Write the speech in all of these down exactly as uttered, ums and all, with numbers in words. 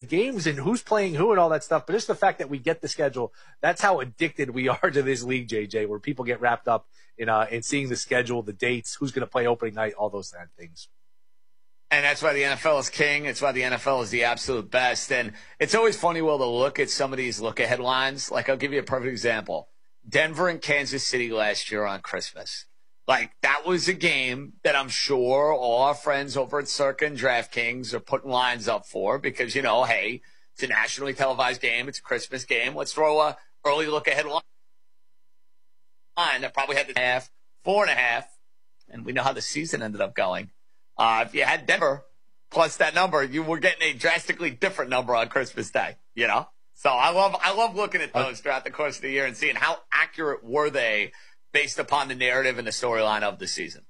games and who's playing who and all that stuff, but just the fact that we get the schedule, that's how addicted we are to this league, J J, where people get wrapped up in, uh, in seeing the schedule, the dates, who's going to play opening night, all those kind of things. And that's why the N F L is king. It's why the N F L is the absolute best. And it's always funny, Will, to look at some of these look-ahead lines. Like, I'll give you a perfect example. Denver and Kansas City last year on Christmas. Like, that was a game that I'm sure all our friends over at Circa and DraftKings are putting lines up for because, you know, hey, it's a nationally televised game. It's a Christmas game. Let's throw a early look-ahead line that probably had the half, four and a half, and we know how the season ended up going. Uh, if you had Denver plus that number, you were getting a drastically different number on Christmas Day, you know? So I love I love looking at those throughout the course of the year and seeing how accurate were they based upon the narrative and the storyline of the season.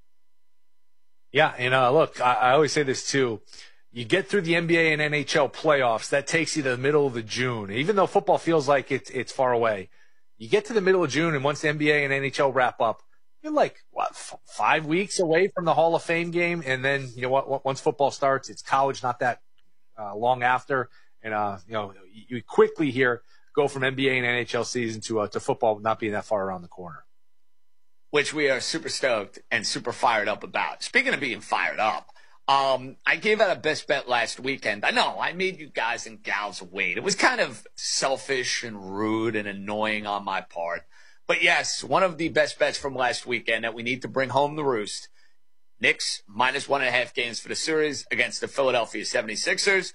Yeah, and uh, look, I, I always say this too. You get through the N B A and N H L playoffs, that takes you to the middle of the June. Even though football feels like it's, it's far away, you get to the middle of June, and once the N B A and N H L wrap up, you're like, what, f- five weeks away from the Hall of Fame game. And then, you know what, once football starts, it's college not that uh, long after. And, uh, you know, you quickly here go from N B A and N H L season to, uh, to football not being that far around the corner. Which we are super stoked and super fired up about. Speaking of being fired up, um, I gave out a best bet last weekend. I know I made you guys and gals wait. It was kind of selfish and rude and annoying on my part. But yes, one of the best bets from last weekend that we need to bring home the roost. Knicks minus one and a half games for the series against the Philadelphia seventy-sixers.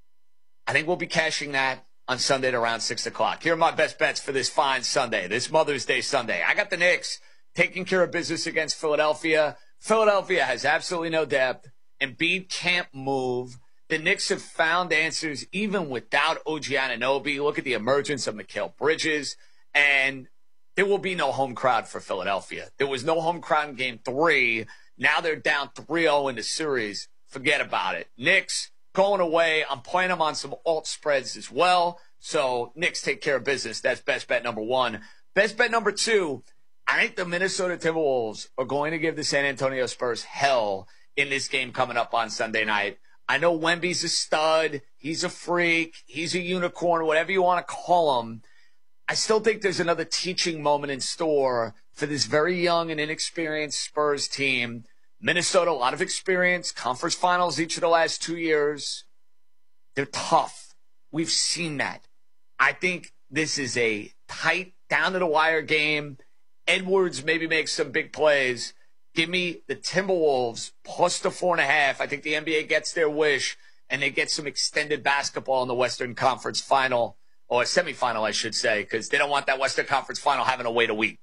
I think we'll be cashing that on Sunday at around six o'clock. Here are my best bets for this fine Sunday, this Mother's Day Sunday. I got the Knicks taking care of business against Philadelphia. Philadelphia has absolutely no depth. Embiid can't move. The Knicks have found answers even without O G Anunoby. Look at the emergence of Mikal Bridges. And there will be no home crowd for Philadelphia. There was no home crowd in game three. Now they're down three oh in the series. Forget about it. Knicks going away. I'm playing them on some alt spreads as well. So Knicks take care of business. That's best bet number one. Best bet number two, I think the Minnesota Timberwolves are going to give the San Antonio Spurs hell in this game coming up on Sunday night. I know Wemby's a stud. He's a freak. He's a unicorn, whatever you want to call him. I still think there's another teaching moment in store for this very young and inexperienced Spurs team. Minnesota, a lot of experience, conference finals each of the last two years. They're tough. We've seen that. I think this is a tight, down-to-the-wire game. Edwards maybe makes some big plays. Give me the Timberwolves plus the four and a half. I think the N B A gets their wish, and they get some extended basketball in the Western Conference Final. Or a semifinal, I should say, because they don't want that Western Conference Final having to wait a week.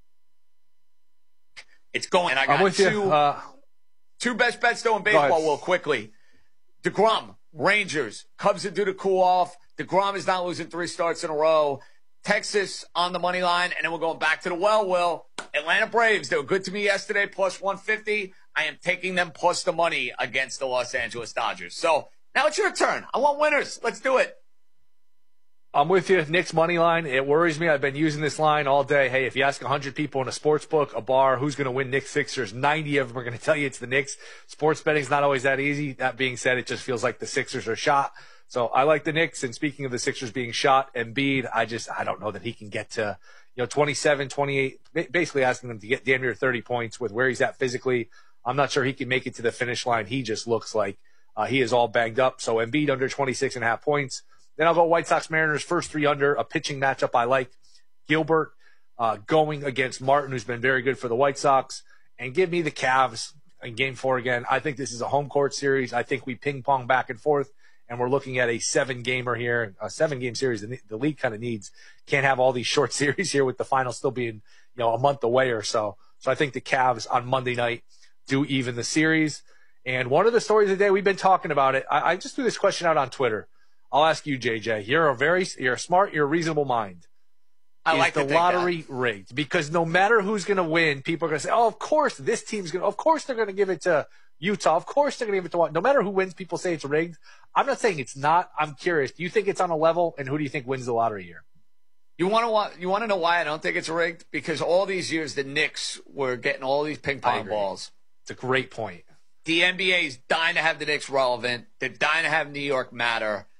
It's going. And I got two, uh, two best bets, though, in baseball, Will, quickly. DeGrom, Rangers. Cubs are due to cool off. DeGrom is not losing three starts in a row. Texas on the money line. And then we're going back to the well, Will. Atlanta Braves, they were good to me yesterday, plus one fifty. I am taking them plus the money against the Los Angeles Dodgers. So now it's your turn. I want winners. Let's do it. I'm with you. Knicks money line. It worries me. I've been using this line all day. Hey, if you ask one hundred people in a sports book, a bar, who's going to win Knicks Sixers, ninety of them are going to tell you it's the Knicks. Sports betting's not always that easy. That being said, it just feels like the Sixers are shot. So I like the Knicks. And speaking of the Sixers being shot, Embiid, I just, I don't know that he can get to, you know, twenty-seven, twenty-eight, basically asking them to get damn near thirty points with where he's at physically. I'm not sure he can make it to the finish line. He just looks like uh, he is all banged up. So Embiid under twenty-six and a half points. Then I'll go White Sox Mariners, first three under, a pitching matchup I like. Gilbert uh, going against Martin, who's been very good for the White Sox. And give me the Cavs in game four again. I think this is a home court series. I think we ping pong back and forth, and we're looking at a seven gamer here, a seven game series the, the league kind of needs. Can't have all these short series here with the final still being, you know, a month away or so. So I think the Cavs on Monday night do even the series. And one of the stories of the day, we've been talking about it. I, I just threw this question out on Twitter. I'll ask you, J J. You're a very, you're a smart, you're a reasonable mind. I Is like the lottery that. rigged? Because no matter who's going to win, people are going to say, "Oh, of course, this team's going to. Of course, they're going to give it to Utah. Of course, they're going to give it to one." No matter who wins, people say it's rigged. I'm not saying it's not. I'm curious. Do you think it's on a level? And who do you think wins the lottery here? You want to you want to know why I don't think it's rigged? Because all these years, the Knicks were getting all these ping pong balls. It's a great point. The N B A is dying to have the Knicks relevant. They're dying to have New York matter.